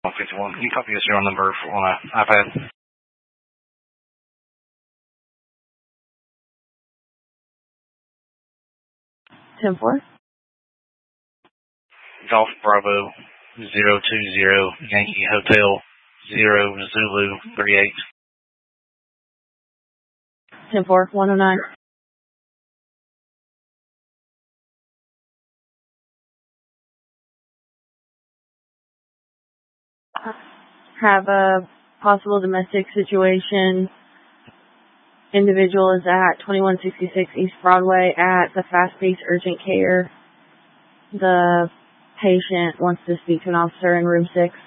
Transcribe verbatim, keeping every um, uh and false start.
one fifty-one. Can you copy the serial number for, on an iPad? ten four. Golf Bravo zero two zero Yankee Hotel zero Zulu three eight. ten four, one oh nine. Have a possible domestic situation. Individual is at twenty-one sixty-six East Broadway at the fast-paced urgent care. The patient wants to speak to an officer in room six.